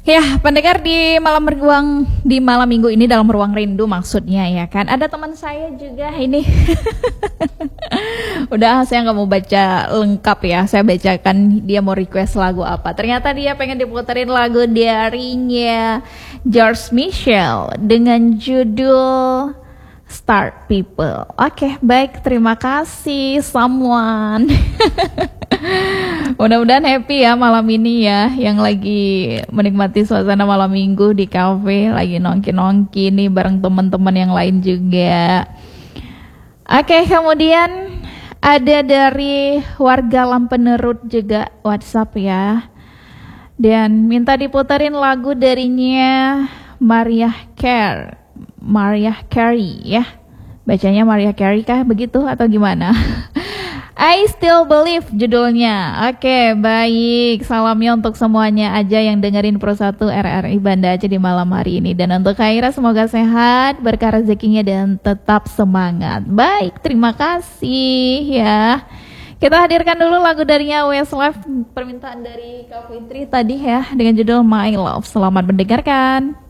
Ya, pendengar di malam minggu ini dalam ruang rindu maksudnya ya kan. Ada teman saya juga ini. Udah saya nggak mau baca lengkap ya. Saya bacakan dia mau request lagu apa. Ternyata dia pengen diputerin lagu daringnya George Michael dengan judul Start People. Oke, baik, terima kasih someone. Mudah-mudahan happy ya malam ini ya, yang lagi menikmati suasana malam minggu di cafe, lagi nongki-nongki nih bareng teman-teman yang lain juga. Oke, kemudian ada dari warga Lampenerut juga WhatsApp ya. Dan minta diputerin lagu darinya Mariah Carey ya. Bacanya Mariah Carey kah begitu atau gimana? I Still Believe judulnya. Oke, baik. Salamnya untuk semuanya aja yang dengerin Pro 1 RRI Banda Aceh di malam hari ini. Dan untuk Khaira semoga sehat, berkah rezekinya dan tetap semangat. Baik, terima kasih ya. Kita hadirkan dulu lagu darinya Westlife, permintaan dari Kak Fitri tadi ya, dengan judul My Love. Selamat mendengarkan.